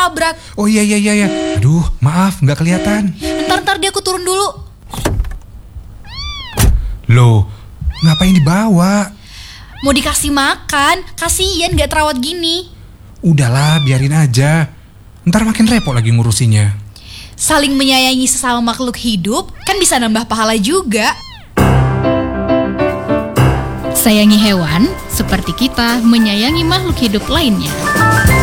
ketabrak. Oh iya. Aduh, maaf nggak kelihatan. Ntar dia aku turun dulu. Loh, ngapain dibawa? Mau dikasih makan, kasian gak terawat gini. Udahlah, biarin aja. Ntar makin repot lagi ngurusinya. Saling menyayangi sesama makhluk hidup kan bisa nambah pahala juga. Sayangi hewan seperti kita menyayangi makhluk hidup lainnya.